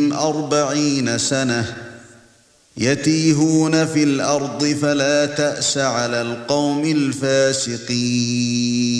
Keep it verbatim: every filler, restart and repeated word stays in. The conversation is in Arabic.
عمرهم أربعين سنة يتيهون في الأرض فلا تأس على القوم الفاسقين